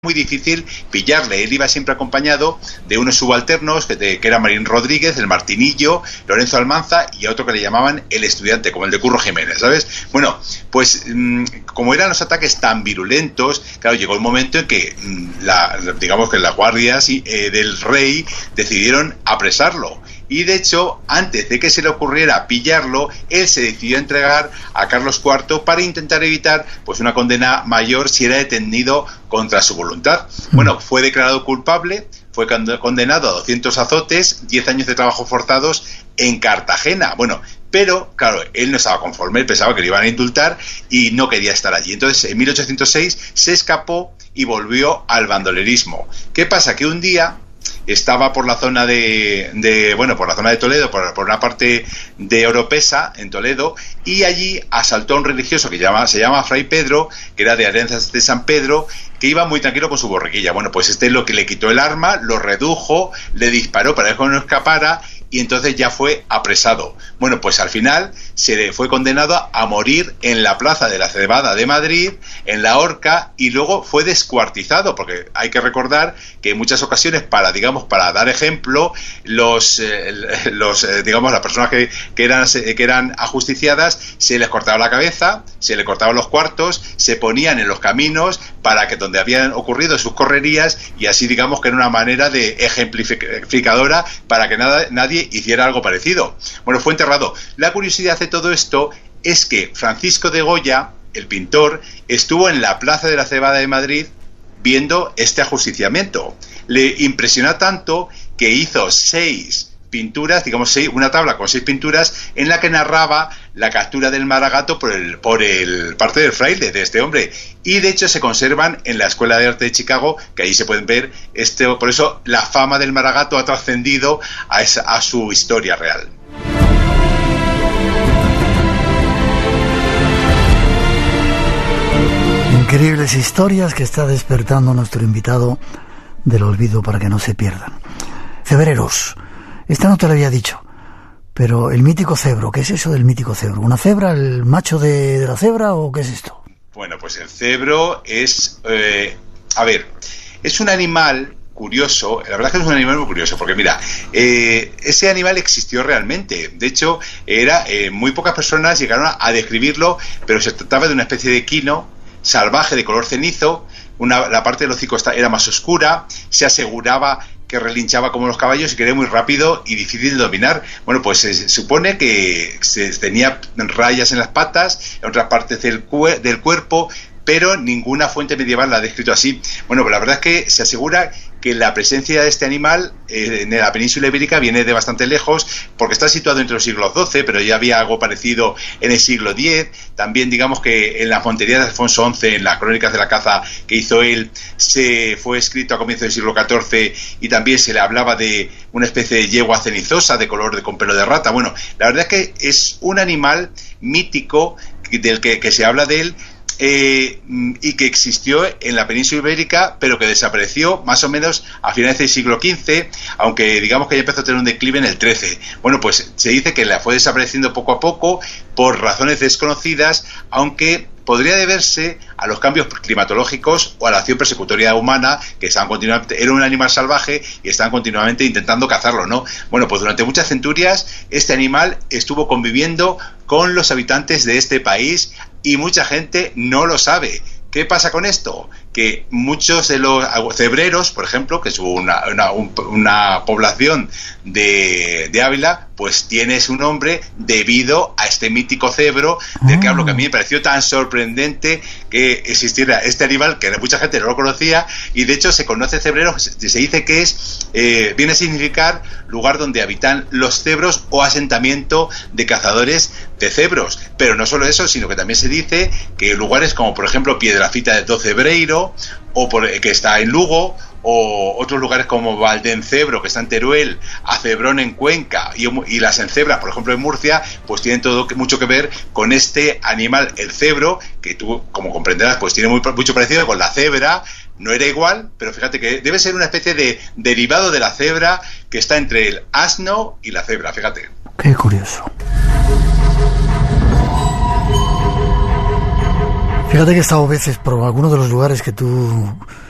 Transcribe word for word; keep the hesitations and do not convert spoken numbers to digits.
muy difícil pillarle. Él iba siempre acompañado de unos subalternos que, de, que era Marín Rodríguez, el Martinillo, Lorenzo Almanza y otro que le llamaban el Estudiante, como el de Curro Jiménez, ¿sabes? Bueno, pues mmm, como eran los ataques tan virulentos, claro, llegó el momento en que mmm, la, digamos que las guardias eh, del rey decidieron apresarlo. Y de hecho, antes de que se le ocurriera pillarlo, él se decidió a entregar a Carlos cuarto para intentar evitar pues una condena mayor si era detenido contra su voluntad. Bueno, fue declarado culpable, fue condenado a doscientos azotes, diez años de trabajo forzados en Cartagena. Bueno, pero, claro, él no estaba conforme, él pensaba que le iban a indultar y no quería estar allí. Entonces, en mil ochocientos seis se escapó y volvió al bandolerismo. ¿Qué pasa? Que un día estaba por la zona de, de bueno, por la zona de Toledo, por, por una parte de Oropesa, en Toledo, y allí asaltó a un religioso que llama, se llama Fray Pedro, que era de Arenas de San Pedro, que iba muy tranquilo con su borriquilla. Bueno, pues este es lo que le quitó el arma, lo redujo, le disparó para que no escapara, y entonces ya fue apresado. Bueno, pues al final se le fue condenado a morir en la Plaza de la Cebada de Madrid, en la horca, y luego fue descuartizado, porque hay que recordar que en muchas ocasiones, para digamos para dar ejemplo, los, eh, los eh, digamos las personas que, que eran que eran ajusticiadas, se les cortaba la cabeza, se les cortaban los cuartos, se ponían en los caminos para que donde habían ocurrido sus correrías, y así digamos que era una manera de ejemplificadora para que nada, nadie hiciera algo parecido. Bueno, fue enterrado. La curiosidad de todo esto es que Francisco de Goya, el pintor, estuvo en la Plaza de la Cebada de Madrid viendo este ajusticiamiento. Le impresionó tanto que hizo seis pinturas, digamos seis, una tabla con seis pinturas en la que narraba la captura del Maragato por el por el parte del fraile de este hombre, y de hecho se conservan en la Escuela de Arte de Chicago, que ahí se pueden ver este, por eso la fama del Maragato ha trascendido a, esa, a su historia real. Increíbles historias que está despertando nuestro invitado del olvido para que no se pierdan. Cebreros. Esta no te lo había dicho, pero el mítico cebro, ¿qué es eso del mítico cebro? ¿Una cebra, el macho de, de la cebra, o qué es esto? Bueno, pues el cebro es, eh, a ver, es un animal curioso, la verdad es que es un animal muy curioso, porque mira, eh, ese animal existió realmente. De hecho, era eh, muy pocas personas llegaron a, a describirlo, pero se trataba de una especie de equino salvaje de color cenizo. Una, la parte del hocico era más oscura, se aseguraba que relinchaba como los caballos y que era muy rápido y difícil de dominar. Bueno, pues se supone que se tenía rayas en las patas, en otras partes del, cu- del cuerpo, pero ninguna fuente medieval la ha descrito así. Bueno, pues la verdad es que se asegura que la presencia de este animal eh, en la península ibérica viene de bastante lejos, porque está situado entre los siglos doce, pero ya había algo parecido en el siglo diez. También digamos que en las monterías de Alfonso once, en las crónicas de la caza que hizo él, se fue escrito a comienzos del siglo catorce, y también se le hablaba de una especie de yegua cenizosa de color de con pelo de rata. Bueno, la verdad es que es un animal mítico del que, que se habla de él, Eh, y que existió en la península ibérica, pero que desapareció más o menos a finales del siglo quince, aunque digamos que ya empezó a tener un declive en el trece. Bueno, pues se dice que la fue desapareciendo poco a poco por razones desconocidas, aunque podría deberse a los cambios climatológicos o a la acción persecutoria humana, que estaban continuamente, era un animal salvaje y estaban continuamente intentando cazarlo, ¿no? Bueno, pues durante muchas centurias este animal estuvo conviviendo con los habitantes de este país y mucha gente no lo sabe. ¿Qué pasa con esto? Que muchos de los cebreros, por ejemplo, que es una, una, una población de, de Ávila, pues tiene su nombre debido a este mítico cebro del que hablo, que a mí me pareció tan sorprendente que existiera este animal, que mucha gente no lo conocía, y de hecho se conoce cebrero, se dice que es eh, viene a significar lugar donde habitan los cebros o asentamiento de cazadores de cebros. Pero no solo eso, sino que también se dice que lugares como por ejemplo Piedrafita de Docebreiro, o por, que está en Lugo, o otros lugares como Valdencebro, que está en Teruel, Acebrón en Cuenca, y, y las encebras, por ejemplo en Murcia, pues tienen todo que, mucho que ver con este animal, el cebro, que tú, como comprenderás, pues tiene muy, mucho parecido con la cebra. No era igual, pero fíjate que debe ser una especie de derivado de la cebra, que está entre el asno y la cebra, fíjate. Qué curioso. Fíjate que he estado veces por algunos de los lugares que tú